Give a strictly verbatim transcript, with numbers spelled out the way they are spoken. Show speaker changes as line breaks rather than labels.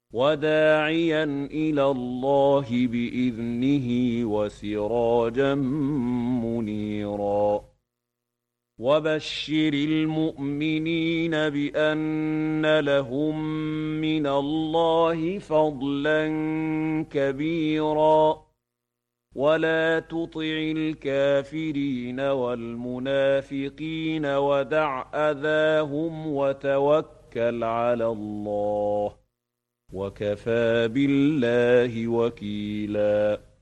وَدَاعِيًا إِلَى اللَّهِ بِإِذْنِهِ وَسِرَاجًا مُّنِيرًا وَبَشِّرِ الْمُؤْمِنِينَ بِأَنَّ لَهُم مِّنَ اللَّهِ فَضْلًا كَبِيرًا وَلَا تُطِعِ الْكَافِرِينَ وَالْمُنَافِقِينَ وَدَعْ أَذَاهُمْ وَتَوَكَّلْ عَلَى اللَّهِ ۚ وَكَفَىٰ بِاللَّهِ وَكِيلًا